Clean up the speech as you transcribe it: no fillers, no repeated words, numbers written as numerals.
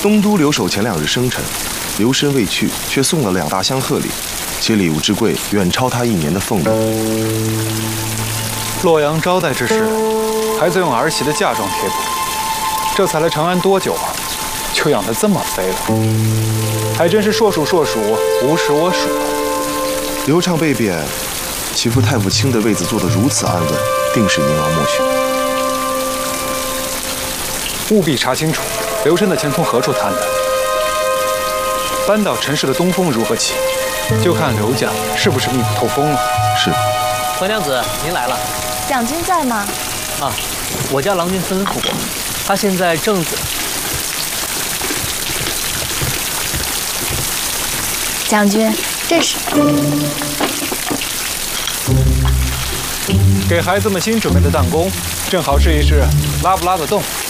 东都留守前2日生辰，留身未去，却送了2大箱贺礼，其礼物之贵远超他1年的俸禄。 洛阳招待之时，还在用儿媳的嫁妆贴补，这才来长安多久啊，就养得这么肥了，还真是硕鼠无食我黍。 刘畅被贬，其父太傅卿的位子坐得如此安稳，定是宁王默许。 务必查清楚刘琛的钱从何处贪的。扳倒陈氏的东风如何起，就看刘家是不是密不透风了。 是。 皇娘子，您来了。 蒋军在吗？ 啊，我家郎君吩咐过，他现在正在。 将军，这是给孩子们新准备的弹弓，正好试一试拉不拉得动。